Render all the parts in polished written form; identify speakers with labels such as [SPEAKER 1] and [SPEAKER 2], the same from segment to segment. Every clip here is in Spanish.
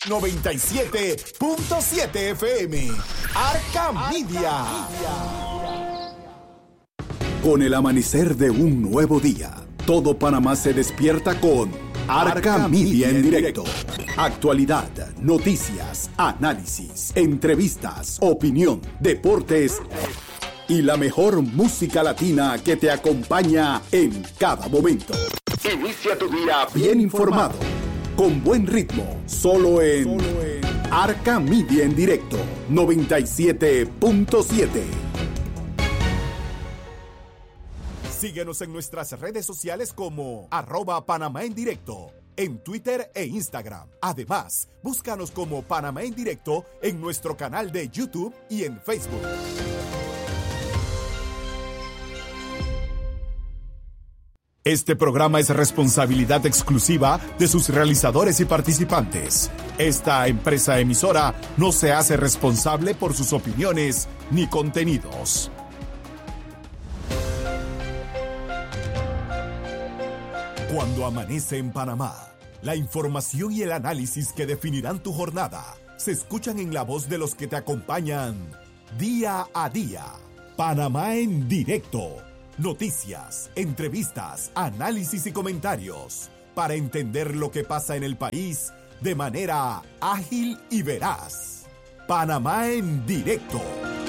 [SPEAKER 1] 97.7 FM. Arca Media. Con el amanecer de un nuevo día, todo Panamá se despierta con Arca Media en directo. Actualidad, noticias, análisis, entrevistas, opinión, deportes y la mejor música latina que te acompaña en cada momento. Inicia tu día bien informado, con buen ritmo, solo en Arca Media en directo, 97.7. Síguenos en nuestras redes sociales como @Panamá en directo, en Twitter e Instagram. Además, búscanos como Panamá en directo en nuestro canal de YouTube y en Facebook. Este programa es responsabilidad exclusiva de sus realizadores y participantes. Esta empresa emisora no se hace responsable por sus opiniones ni contenidos. Cuando amanece en Panamá, la información y el análisis que definirán tu jornada se escuchan en la voz de los que te acompañan día a día. Panamá en directo. Noticias, entrevistas, análisis y comentarios para entender lo que pasa en el país de manera ágil y veraz. Panamá en directo.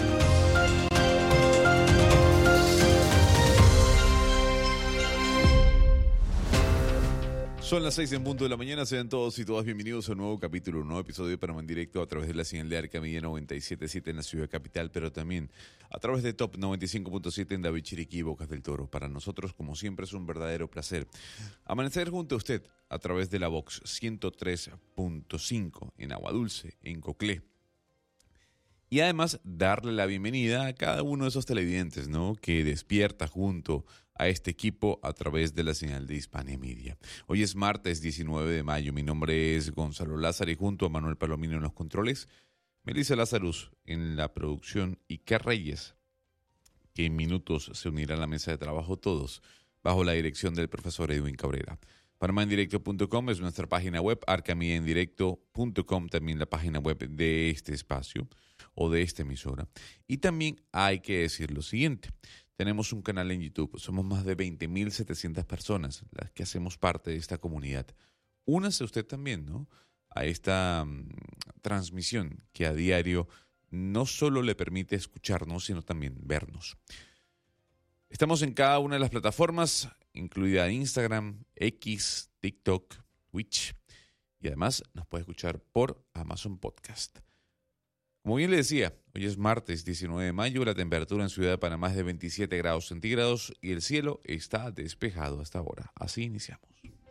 [SPEAKER 2] Son las 6 en punto de la mañana, sean todos y todas bienvenidos a un nuevo capítulo, un nuevo episodio de Panamá en directo a través de la señal de Arca Media 97.7 en la ciudad capital, pero también a través de Top 95.7 en David Chiriquí y Bocas del Toro. Para nosotros, como siempre, es un verdadero placer amanecer junto a usted a través de la Vox 103.5 en Agua Dulce, en Coclé. Y además darle la bienvenida a cada uno de esos televidentes, ¿no?, que despierta junto a este equipo a través de la señal de Hispania Media. Hoy es martes 19 de mayo. Mi nombre es Gonzalo Lázaro y junto a Manuel Palomino en los controles, Melissa Lazarus en la producción y Ker Reyes, que en minutos se unirá a la mesa de trabajo, todos bajo la dirección del profesor Edwin Cabrera. PanamaEnDirecto.com es nuestra página web, arcamediaendirecto.com también la página web de este espacio o de esta emisora. Y también hay que decir lo siguiente: tenemos un canal en YouTube, somos más de 20.700 personas las que hacemos parte de esta comunidad. Únase usted también, ¿no?, a esta transmisión que a diario no solo le permite escucharnos, sino también vernos. Estamos en cada una de las plataformas, incluida Instagram, X, TikTok, Twitch, y además nos puede escuchar por Amazon Podcast. Como bien le decía, hoy es martes 19 de mayo, la temperatura en Ciudad de Panamá es de 27 grados centígrados y el cielo está despejado hasta ahora. Así iniciamos.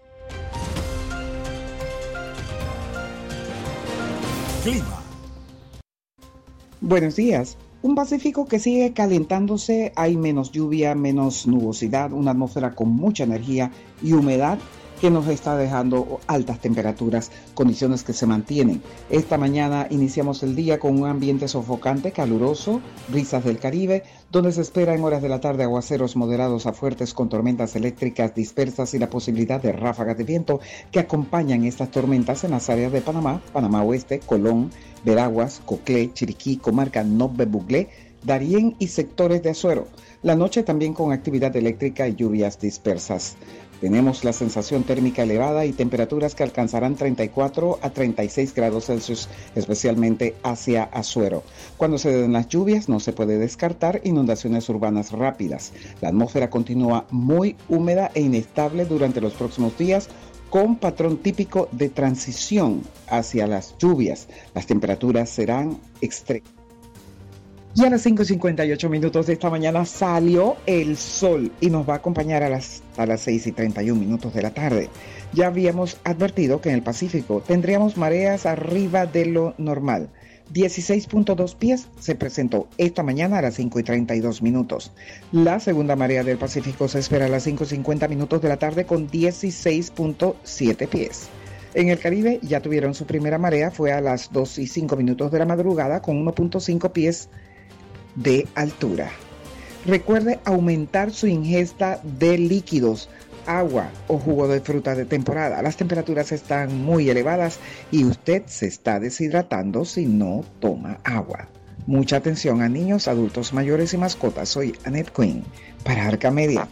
[SPEAKER 1] Clima.
[SPEAKER 3] Buenos días. Un Pacífico que sigue calentándose, hay menos lluvia, menos nubosidad, una atmósfera con mucha energía y humedad que nos está dejando altas temperaturas, condiciones que se mantienen. Esta mañana iniciamos el día con un ambiente sofocante, caluroso, brisas del Caribe, donde se espera en horas de la tarde aguaceros moderados a fuertes con tormentas eléctricas dispersas y la posibilidad de ráfagas de viento que acompañan estas tormentas en las áreas de Panamá, Panamá Oeste, Colón, Veraguas, Coclé, Chiriquí, Comarca Nove Buglé, Darién y sectores de Azuero. La noche también con actividad eléctrica y lluvias dispersas. Tenemos la sensación térmica elevada y temperaturas que alcanzarán 34 a 36 grados Celsius, especialmente hacia Azuero. Cuando se den las lluvias, no se puede descartar inundaciones urbanas rápidas. La atmósfera continúa muy húmeda e inestable durante los próximos días, con patrón típico de transición hacia las lluvias. Las temperaturas serán extremas. Y a las 5:58 de esta mañana salió el sol y nos va a acompañar a las 6:31 de la tarde. Ya habíamos advertido que en el Pacífico tendríamos mareas arriba de lo normal. 16.2 pies se presentó esta mañana a las 5:32. La segunda marea del Pacífico se espera a las 5:50 de la tarde con 16.7 pies. En el Caribe ya tuvieron su primera marea, fue a las 2:05 de la madrugada con 1.5 pies de altura. Recuerde aumentar su ingesta de líquidos. agua o jugo de fruta de temporada. Las temperaturas están muy elevadas y usted se está deshidratando si no toma agua. Mucha atención a niños, adultos mayores y mascotas. Soy Annette Quinn para Arca Media.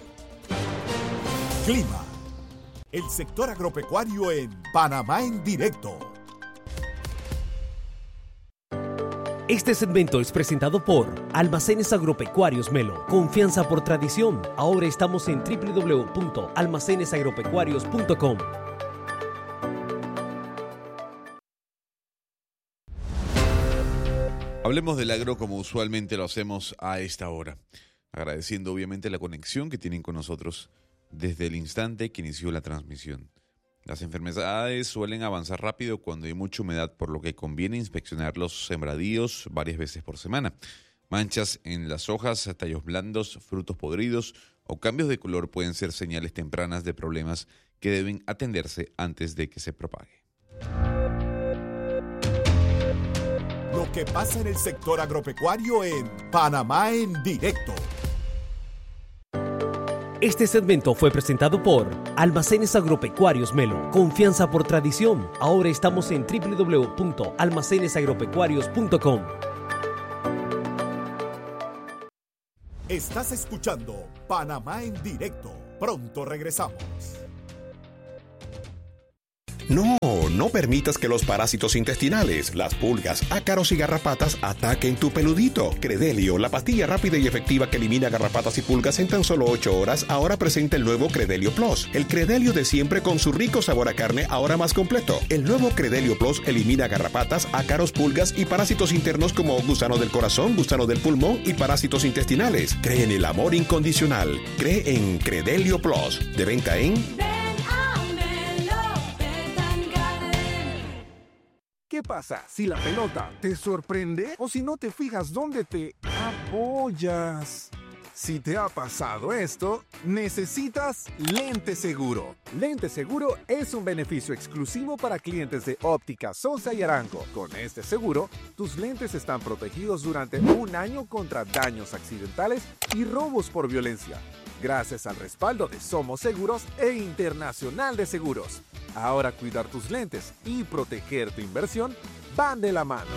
[SPEAKER 1] Clima. El sector agropecuario en Panamá en directo.
[SPEAKER 4] Este segmento es presentado por Almacenes Agropecuarios Melo. Confianza por tradición. Ahora estamos en www.almacenesagropecuarios.com.
[SPEAKER 2] Hablemos del agro como usualmente lo hacemos a esta hora, agradeciendo obviamente la conexión que tienen con nosotros desde el instante que inició la transmisión. Las enfermedades suelen avanzar rápido cuando hay mucha humedad, por lo que conviene inspeccionar los sembradíos varias veces por semana. Manchas en las hojas, tallos blandos, frutos podridos o cambios de color pueden ser señales tempranas de problemas que deben atenderse antes de que se propague.
[SPEAKER 1] Lo que pasa en el sector agropecuario en Panamá en directo.
[SPEAKER 4] Este segmento fue presentado por Almacenes Agropecuarios Melo. Confianza por tradición. Ahora estamos en www.almacenesagropecuarios.com.
[SPEAKER 1] Estás escuchando Panamá en directo. Pronto regresamos.
[SPEAKER 5] No permitas que los parásitos intestinales, las pulgas, ácaros y garrapatas ataquen tu peludito. Credelio, la pastilla rápida y efectiva que elimina garrapatas y pulgas en tan solo 8 horas, ahora presenta el nuevo Credelio Plus. El Credelio de siempre con su rico sabor a carne, ahora más completo. El nuevo Credelio Plus elimina garrapatas, ácaros, pulgas y parásitos internos como gusano del corazón, gusano del pulmón y parásitos intestinales. Cree en el amor incondicional. Cree en Credelio Plus. De venta en...
[SPEAKER 6] ¿Qué pasa si la pelota te sorprende o si no te fijas dónde te apoyas? Si te ha pasado esto, necesitas Lente Seguro. Lente Seguro es un beneficio exclusivo para clientes de Óptica Sosa y Arango. Con este seguro, tus lentes están protegidos durante 1 año contra daños accidentales y robos por violencia, gracias al respaldo de Somos Seguros e Internacional de Seguros. Ahora cuidar tus lentes y proteger tu inversión van de la mano.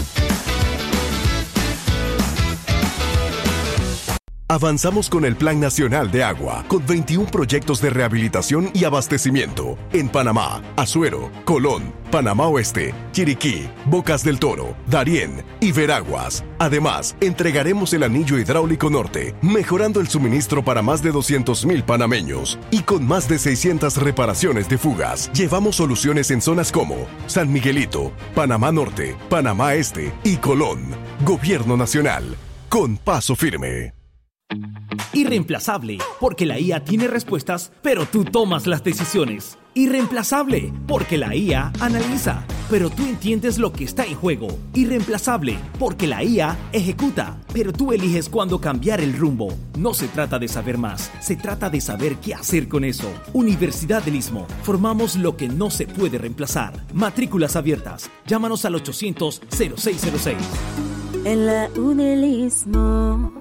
[SPEAKER 5] Avanzamos con el Plan Nacional de Agua, con 21 proyectos de rehabilitación y abastecimiento en Panamá, Azuero, Colón, Panamá Oeste, Chiriquí, Bocas del Toro, Darién y Veraguas. Además, entregaremos el anillo hidráulico norte, mejorando el suministro para más de 200,000 panameños. Y con más de 600 reparaciones de fugas, llevamos soluciones en zonas como San Miguelito, Panamá Norte, Panamá Este y Colón. Gobierno Nacional, con paso firme.
[SPEAKER 4] Irreemplazable, porque la IA tiene respuestas, pero tú tomas las decisiones. Irreemplazable, porque la IA analiza, pero tú entiendes lo que está en juego. Irreemplazable, porque la IA ejecuta, pero tú eliges cuándo cambiar el rumbo. No se trata de saber más, se trata de saber qué hacer con eso. Universidad del Istmo, formamos lo que no se puede reemplazar. Matrículas abiertas, llámanos al 800-0606.
[SPEAKER 7] En la del Istmo.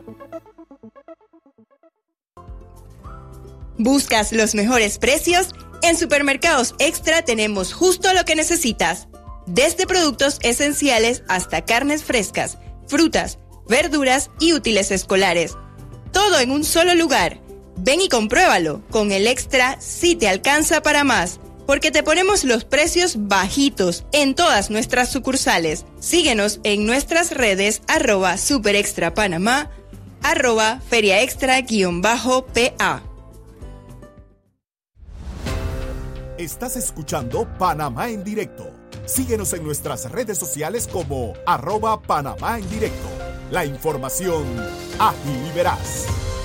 [SPEAKER 7] ¿Buscas los mejores precios? En Supermercados Extra tenemos justo lo que necesitas. Desde productos esenciales hasta carnes frescas, frutas, verduras y útiles escolares. Todo en un solo lugar. Ven y compruébalo. Con el Extra sí te alcanza para más, porque te ponemos los precios bajitos en todas nuestras sucursales. Síguenos en nuestras redes @superextrapanamá, @feriaextra_PA.
[SPEAKER 1] Estás escuchando Panamá en directo. Síguenos en nuestras redes sociales como @Panamá en directo. La información ágil y veraz.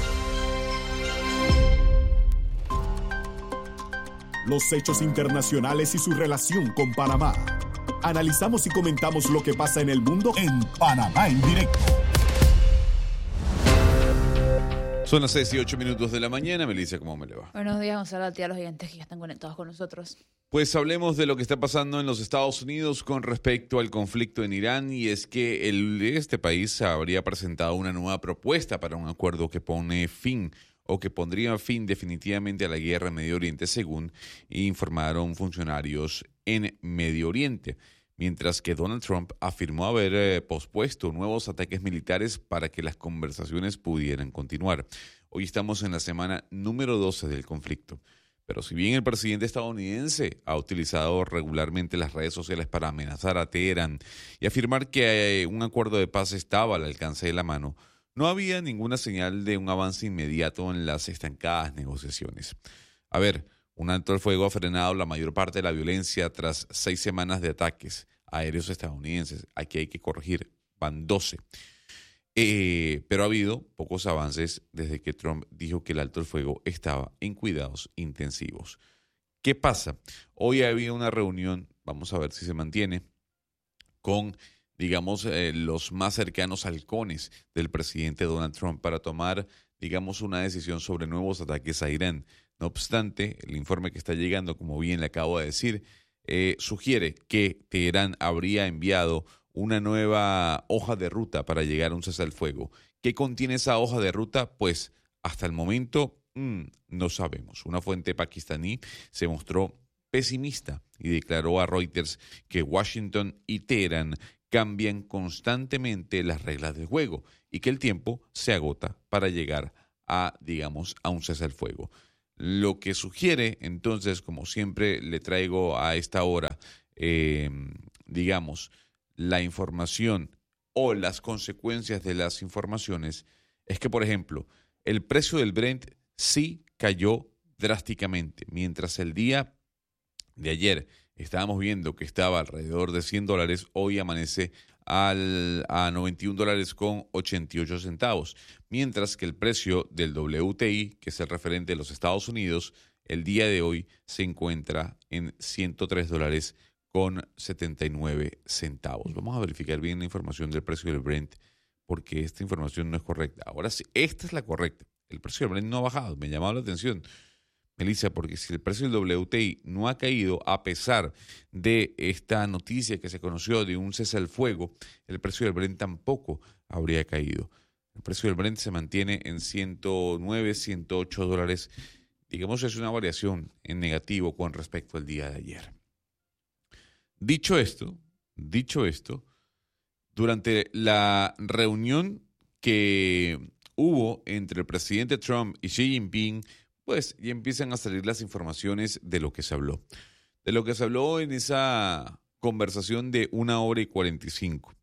[SPEAKER 1] Los hechos internacionales y su relación con Panamá. Analizamos y comentamos lo que pasa en el mundo en Panamá en directo.
[SPEAKER 2] Son las 6:08 de la mañana. Melissa, ¿cómo me le va?
[SPEAKER 8] Buenos días, Gonzalo, a ti, a los oyentes que ya están conectados con nosotros.
[SPEAKER 2] Pues hablemos de lo que está pasando en los Estados Unidos con respecto al conflicto en Irán, y es que este país habría presentado una nueva propuesta para un acuerdo que pone fin o que pondrían fin definitivamente a la guerra en Medio Oriente, según informaron funcionarios en Medio Oriente. Mientras que Donald Trump afirmó haber pospuesto nuevos ataques militares para que las conversaciones pudieran continuar. Hoy estamos en la semana número 12 del conflicto. Pero si bien el presidente estadounidense ha utilizado regularmente las redes sociales para amenazar a Teherán y afirmar que un acuerdo de paz estaba al alcance de la mano, no había ninguna señal de un avance inmediato en las estancadas negociaciones. A ver, un alto el fuego ha frenado la mayor parte de la violencia tras 6 semanas de ataques aéreos estadounidenses. Aquí hay que corregir, van 12. Pero ha habido pocos avances desde que Trump dijo que el alto el fuego estaba en cuidados intensivos. ¿Qué pasa? Hoy ha habido una reunión, vamos a ver si se mantiene, con, digamos, los más cercanos halcones del presidente Donald Trump para tomar, digamos, una decisión sobre nuevos ataques a Irán. No obstante, el informe que está llegando, como bien le acabo de decir, sugiere que Teherán habría enviado una nueva hoja de ruta para llegar a un cese al fuego. ¿Qué contiene esa hoja de ruta? Pues hasta el momento no sabemos. Una fuente pakistaní se mostró pesimista y declaró a Reuters que Washington y Teherán cambian constantemente las reglas del juego y que el tiempo se agota para llegar a, digamos, a un cese al fuego. Lo que sugiere, entonces, como siempre le traigo a esta hora, digamos, la información o las consecuencias de las informaciones, es que, por ejemplo, el precio del Brent sí cayó drásticamente, mientras el día de ayer estábamos viendo que estaba alrededor de $100, hoy amanece a $91 con 88 centavos, mientras que el precio del WTI, que es el referente de los Estados Unidos, el día de hoy se encuentra en $103 con 79 centavos. Vamos a verificar bien la información del precio del Brent, porque esta información no es correcta. Ahora sí, esta es la correcta. El precio del Brent no ha bajado, me ha llamado la atención, Melissa, porque si el precio del WTI no ha caído a pesar de esta noticia que se conoció de un cese al fuego, el precio del Brent tampoco habría caído. El precio del Brent se mantiene en $109, $108. Digamos, es una variación en negativo con respecto al día de ayer. Dicho esto, durante la reunión que hubo entre el presidente Trump y Xi Jinping, pues ya empiezan a salir las informaciones de lo que se habló. De lo que se habló en esa conversación de 1 hora y 45.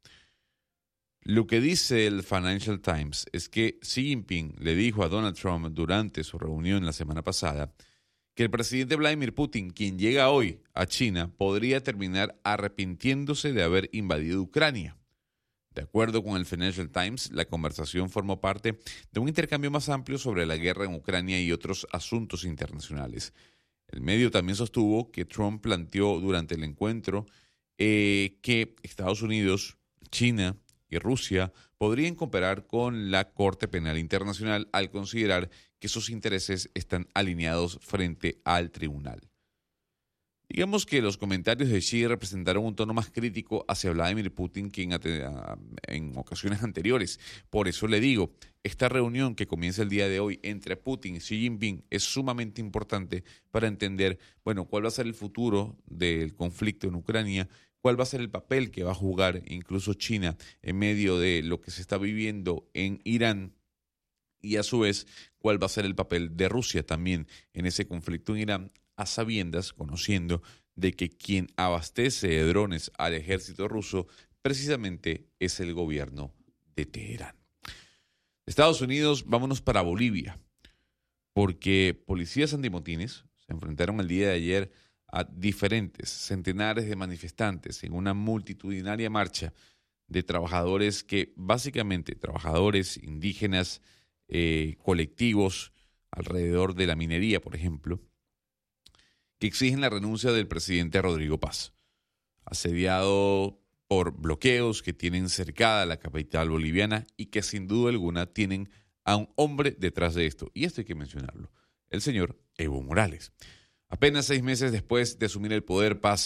[SPEAKER 2] Lo que dice el Financial Times es que Xi Jinping le dijo a Donald Trump durante su reunión la semana pasada que el presidente Vladimir Putin, quien llega hoy a China, podría terminar arrepintiéndose de haber invadido Ucrania. De acuerdo con el Financial Times, la conversación formó parte de un intercambio más amplio sobre la guerra en Ucrania y otros asuntos internacionales. El medio también sostuvo que Trump planteó durante el encuentro que Estados Unidos, China y Rusia podrían cooperar con la Corte Penal Internacional al considerar que sus intereses están alineados frente al tribunal. Digamos que los comentarios de Xi representaron un tono más crítico hacia Vladimir Putin que en ocasiones anteriores. Por eso le digo, esta reunión que comienza el día de hoy entre Putin y Xi Jinping es sumamente importante para entender, bueno, cuál va a ser el futuro del conflicto en Ucrania, cuál va a ser el papel que va a jugar incluso China en medio de lo que se está viviendo en Irán y a su vez cuál va a ser el papel de Rusia también en ese conflicto en Irán, a sabiendas, conociendo de que quien abastece de drones al ejército ruso precisamente es el gobierno de Teherán. Estados Unidos, vámonos para Bolivia, porque policías antimotines se enfrentaron el día de ayer a diferentes centenares de manifestantes en una multitudinaria marcha de trabajadores que básicamente, trabajadores indígenas, colectivos alrededor de la minería, por ejemplo, que exigen la renuncia del presidente Rodrigo Paz, asediado por bloqueos que tienen cercada la capital boliviana y que sin duda alguna tienen a un hombre detrás de esto. Y esto hay que mencionarlo, el señor Evo Morales. Apenas 6 meses después de asumir el poder, Paz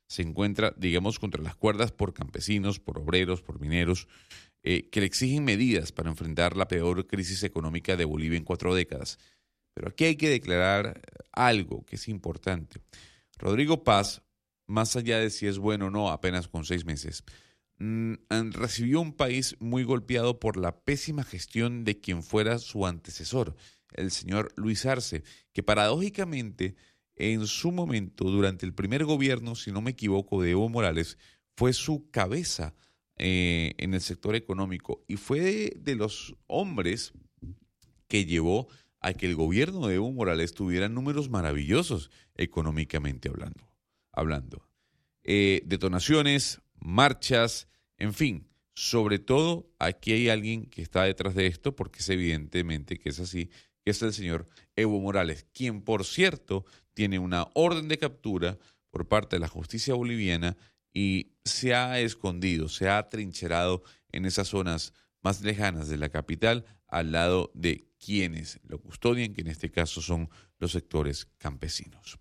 [SPEAKER 2] se encuentra, digamos, contra las cuerdas por campesinos, por obreros, por mineros, que le exigen medidas para enfrentar la peor crisis económica de Bolivia en 4 décadas. Pero aquí hay que declarar algo que es importante. Rodrigo Paz, más allá de si es bueno o no, apenas con 6 meses, recibió un país muy golpeado por la pésima gestión de quien fuera su antecesor, el señor Luis Arce, que paradójicamente en su momento, durante el primer gobierno, si no me equivoco, de Evo Morales, fue su cabeza en el sector económico y fue de los hombres que llevó a que el gobierno de Evo Morales tuviera números maravillosos económicamente hablando. Detonaciones, marchas, en fin, sobre todo aquí hay alguien que está detrás de esto, porque es evidentemente que es así, que es el señor Evo Morales, quien por cierto tiene una orden de captura por parte de la justicia boliviana y se ha escondido, se ha atrincherado en esas zonas más lejanas de la capital, al lado de quienes lo custodian, que en este caso son los sectores campesinos.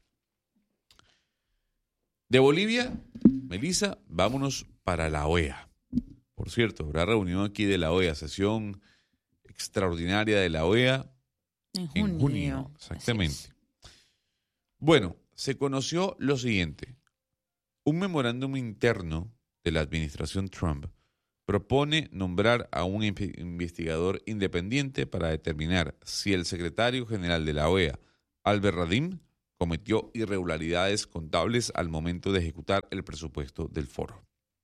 [SPEAKER 2] De Bolivia, Melissa, vámonos para la OEA. Por cierto, habrá reunión aquí de la OEA, sesión extraordinaria de la OEA en junio. Exactamente. Bueno, se conoció lo siguiente. Un memorándum interno de la administración Trump propone nombrar a un investigador independiente para determinar si el secretario general de la OEA, Albert Radim, cometió irregularidades contables al momento de ejecutar el presupuesto del foro.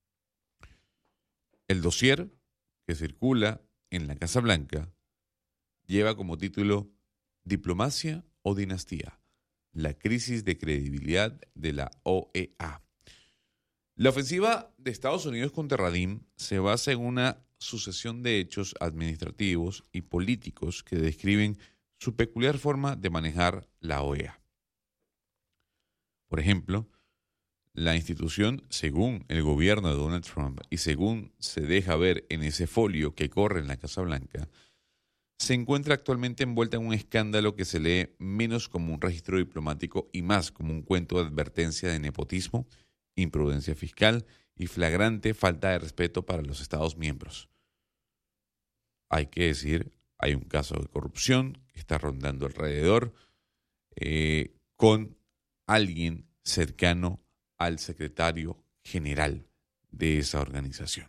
[SPEAKER 2] El dossier que circula en la Casa Blanca lleva como título Diplomacia o Dinastía, la crisis de credibilidad de la OEA. La ofensiva de Estados Unidos contra Radim se basa en una sucesión de hechos administrativos y políticos que describen su peculiar forma de manejar la OEA. Por ejemplo, la institución, según el gobierno de Donald Trump y según se deja ver en ese folio que corre en la Casa Blanca, se encuentra actualmente envuelta en un escándalo que se lee menos como un registro diplomático y más como un cuento de advertencia de nepotismo, imprudencia fiscal y flagrante falta de respeto para los Estados miembros. Hay que decir, hay un caso de corrupción que está rondando alrededor con alguien cercano al secretario general de esa organización.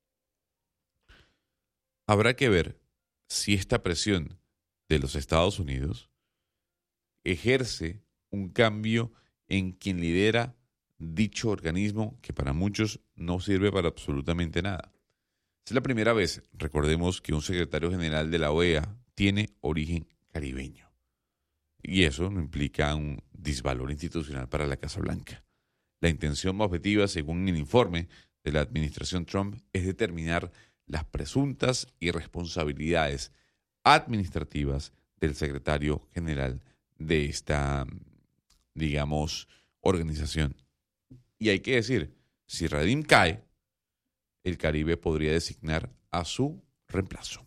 [SPEAKER 2] Habrá que ver si esta presión de los Estados Unidos ejerce un cambio en quien lidera dicho organismo que para muchos no sirve para absolutamente nada. Es la primera vez, recordemos, que un secretario general de la OEA tiene origen caribeño. Y eso no implica un disvalor institucional para la Casa Blanca. La intención objetiva, según el informe de la administración Trump, es determinar las presuntas irresponsabilidades administrativas del secretario general de esta, digamos, organización. Y hay que decir, si Radim cae, el Caribe podría designar a su reemplazo.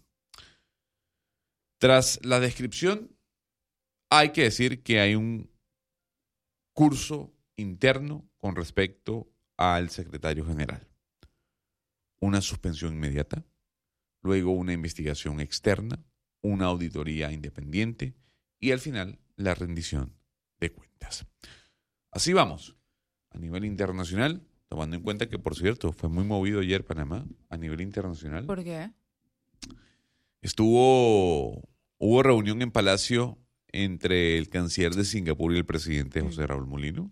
[SPEAKER 2] Tras la descripción, hay que decir que hay un curso interno con respecto al secretario general. Una suspensión inmediata, luego una investigación externa, una auditoría independiente y al final la rendición de cuentas. Así vamos. A nivel internacional, tomando en cuenta que, por cierto, fue muy movido ayer Panamá a nivel internacional.
[SPEAKER 8] ¿Por qué?
[SPEAKER 2] Hubo reunión en Palacio entre el canciller de Singapur y el presidente José Raúl Mulino.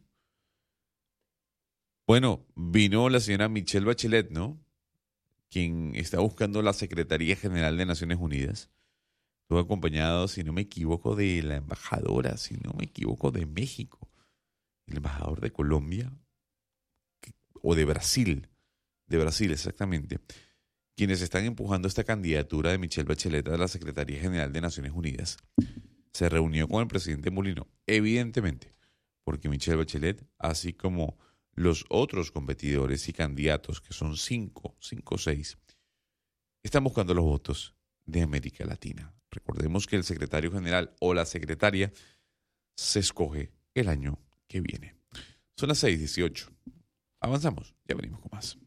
[SPEAKER 2] Bueno, vino la señora Michelle Bachelet, ¿no? Quien está buscando la Secretaría General de Naciones Unidas. Estuvo acompañado, si no me equivoco, de la embajadora, si no me equivoco, de México, el embajador de Colombia, o de Brasil exactamente, quienes están empujando esta candidatura de Michelle Bachelet a la Secretaría General de Naciones Unidas. Se reunió con el presidente Mulino, evidentemente, porque Michelle Bachelet, así como los otros competidores y candidatos, que son 5 o 6, están buscando los votos de América Latina. Recordemos que el secretario general o la secretaria se escoge el año que viene. Son las 6:18. Avanzamos, ya venimos con más.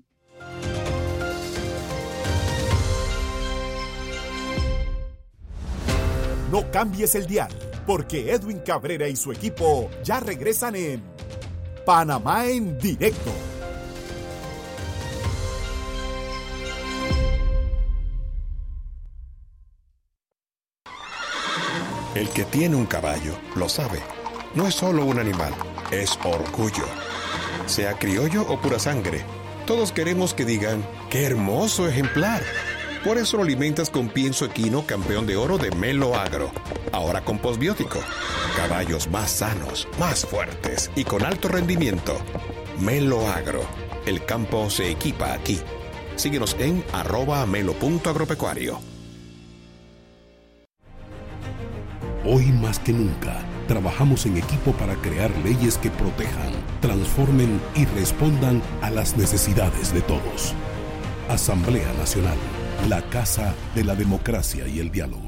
[SPEAKER 1] No cambies el dial, porque Edwin Cabrera y su equipo ya regresan en Panamá en Directo.
[SPEAKER 9] El que tiene un caballo lo sabe. No es solo un animal, es orgullo. Sea criollo o pura sangre, todos queremos que digan, ¡qué hermoso ejemplar! Por eso lo alimentas con pienso equino campeón de oro de Melo Agro. Ahora con postbiótico. Caballos más sanos, más fuertes y con alto rendimiento. Melo Agro. El campo se equipa aquí. Síguenos en @melo.agropecuario.
[SPEAKER 10] Hoy más que nunca, trabajamos en equipo para crear leyes que protejan, transformen y respondan a las necesidades de todos. Asamblea Nacional, la casa de la democracia y el diálogo.